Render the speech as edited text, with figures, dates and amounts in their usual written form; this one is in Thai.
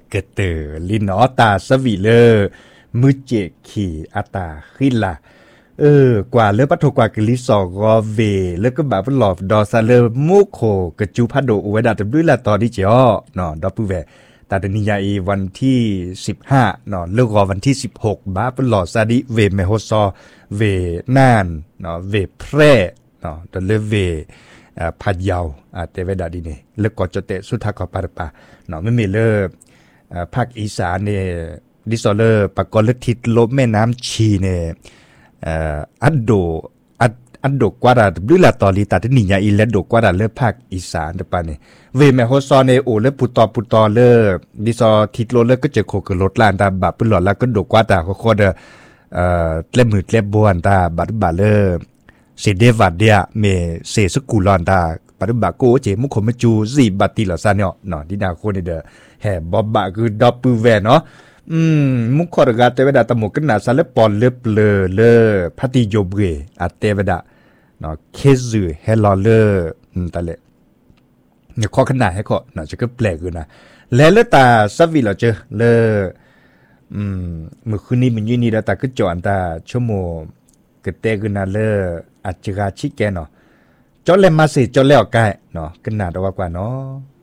กระเตอลินอตาสวีเลอมือเจขี่อาตาขึ้นละกว่าเลอปัทกว่ากลิสอกอเวแล้วก็แบบหลอบดอซาเลอมุโคกระจูพัดโดอเวดาตบด้วยละตอนที่เจาะเนาะดอปูเวตาดนิยายวันที่15เนาะเลิกรอวันที่16บ้าเป็นหลอดซาดิเวเมโฮซอเวน่านเนาะเวแพร่เนาะตะเลเวพัดยาวเตเวดาดีเนี่ยเลิกก่อจะเตสุทธากปาร์ปาเนาะไม่มีเลิกภาคอีสานเนี่ยดิซอเลอร์ปากกอลทิศลบแม่น้ำชีเนี่ยอัดโดกว่าดาด้วยละตอลีตาที่นิยาอีและโดกว่าดาเลิกภาคอีสานเดปาเนี่ยเวแมโฮซอเนโอเลิกปุตตอเลิกดิซอทิศโลเลิกก็เจอโคกรถลานตาบับปืนหลอดแล้วก็โดกว่าดาโคเดเล่มืดเล่บวนตาบัดบาเลอเสเดวัดเดียเมเสสกุลอนตาปัดบาโกเจมุขมจูซีบัติลอซาเนาะเนาะดินาโคนี่เดแห่บอบบะคือดอปปูแวเนาะมุขรกาเตเวดาตะหมกกันนาซาเลปอนเลเปเลพัติโยเบอะเตเวดาเนาะเคซึเฮลอเลตะเลเนี่ยข้อขนาดให้ข้อเนาะจะก็แปลกอยู่นะแล้วตาซับวิลอเจอเลเมื่อคืนนี้มันยืนนี่แล้วตาก็จอนตาชั่วโมงกะเตกุนาเลอัจฉราชิแกเนาะจอเลมาสิจอแล้วกายเนาะกันนาดว่ากว่าเนาะ